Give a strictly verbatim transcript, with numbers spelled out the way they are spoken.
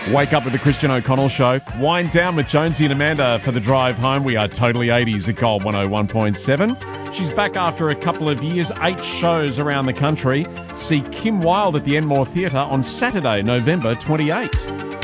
Wake up with the Christian O'Connell Show. Wind down with Jonesy and Amanda for the drive home. We are totally eighties at Gold one oh one point seven. She's back after a couple of years, eight shows around the country. See Kim Wilde at the Enmore Theatre on Saturday, November twenty-eighth.